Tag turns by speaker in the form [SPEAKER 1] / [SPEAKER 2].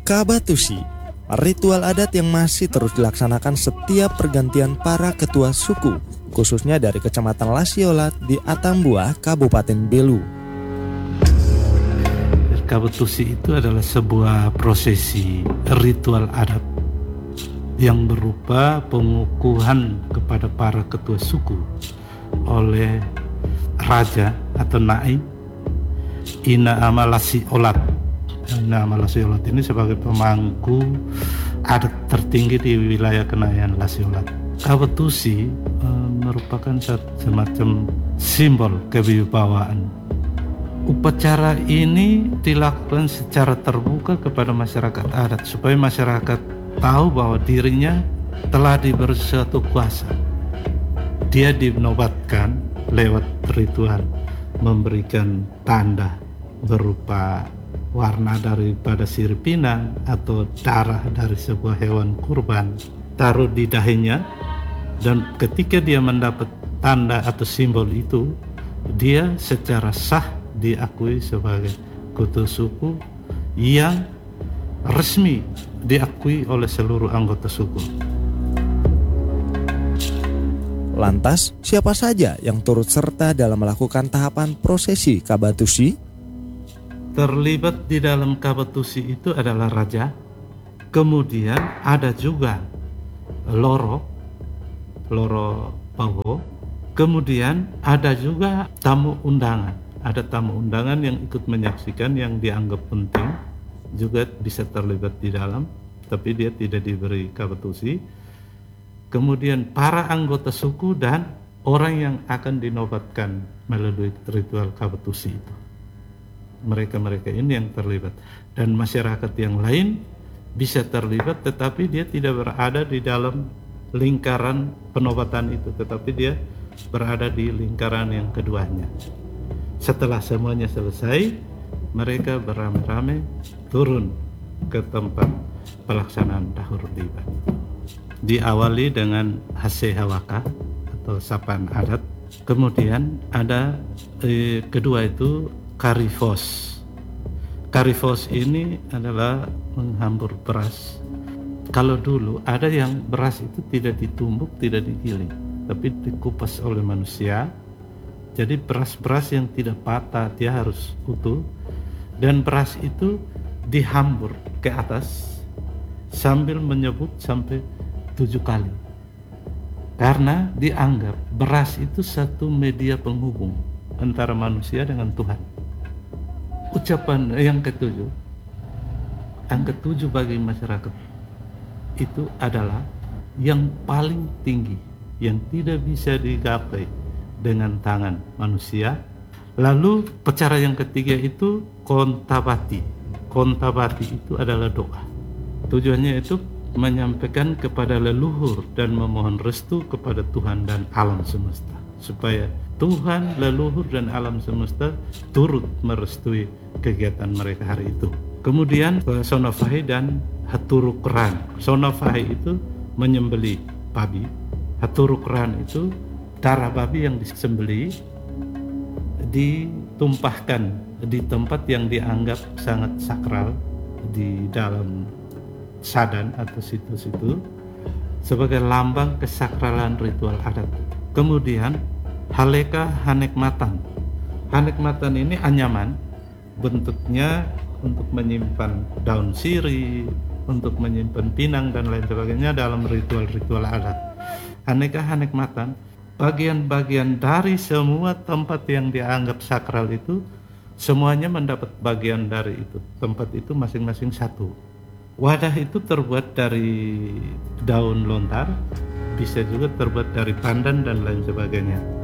[SPEAKER 1] Kabatusi, ritual adat yang masih terus dilaksanakan setiap pergantian para ketua suku, khususnya dari Kecamatan Lasiolat di Atambua, Kabupaten Belu.
[SPEAKER 2] Kabatusi itu adalah sebuah prosesi ritual adat yang berupa pengukuhan kepada para ketua suku oleh raja atau naib Ina Amalasi Olat. Ina Amalasi Olat ini sebagai pemangku adat tertinggi di wilayah Kenayan Lasiolat. Kabatusi merupakan semacam simbol kewibawaan. Upacara ini dilakukan secara terbuka kepada masyarakat adat supaya masyarakat tahu bahwa dirinya telah diberi suatu kuasa. Dia dinobatkan lewat ritual memberikan tanda berupa warna daripada sirip pinang atau darah dari sebuah hewan kurban, taruh di dahinya, dan ketika dia mendapat tanda atau simbol itu, dia secara sah diakui sebagai ketua suku yang resmi diakui oleh seluruh anggota suku.
[SPEAKER 1] Lantas, siapa saja yang turut serta dalam melakukan tahapan prosesi Kabatusi?
[SPEAKER 2] Terlibat di dalam Kabatusi itu adalah raja, kemudian ada juga loro pawo, kemudian ada juga tamu undangan. Ada tamu undangan yang ikut menyaksikan yang dianggap penting, juga bisa terlibat di dalam, tapi dia tidak diberi Kabatusi. Kemudian para anggota suku dan orang yang akan dinobatkan melalui ritual Kabatusi itu. Mereka-mereka ini yang terlibat. Dan masyarakat yang lain bisa terlibat, tetapi dia tidak berada di dalam lingkaran penobatan itu, tetapi dia berada di lingkaran yang keduanya. Setelah semuanya selesai, mereka beramai-ramai turun ke tempat pelaksanaan dahur libat. Diawali dengan hasehawaka atau sapaan adat, kemudian ada kedua itu karifos. Karifos ini adalah menghambur beras. Kalau dulu ada yang beras itu tidak ditumbuk, tidak digiling, tapi dikupas oleh manusia. Jadi beras-beras yang tidak patah, dia harus utuh, dan beras itu dihambur ke atas sambil menyebut sampai 7 kali, karena dianggap beras itu satu media penghubung antara manusia dengan Tuhan. Ucapan yang ketujuh, angka 7 bagi masyarakat itu adalah yang paling tinggi, yang tidak bisa digapai dengan tangan manusia. Lalu upacara yang ketiga itu kontabati. Kontabati itu adalah doa. Tujuannya itu menyampaikan kepada leluhur dan memohon restu kepada Tuhan dan alam semesta, supaya Tuhan, leluhur, dan alam semesta turut merestui kegiatan mereka hari itu. Kemudian sonofahi dan haturukran. Sonofahi itu menyembeli babi, haturukran itu darah babi yang disembeli ditumpahkan di tempat yang dianggap sangat sakral di dalam sadan atau situ-situ sebagai lambang kesakralan ritual adat. Kemudian haleka hanekmatan. Hanekmatan ini anyaman, bentuknya untuk menyimpan daun sirih, untuk menyimpan pinang dan lain sebagainya dalam ritual-ritual adat. Haneka hanekmatan, bagian-bagian dari semua tempat yang dianggap sakral itu, semuanya mendapat bagian dari itu. Tempat itu masing-masing satu. Wadah itu terbuat dari daun lontar, bisa juga terbuat dari pandan dan lain sebagainya.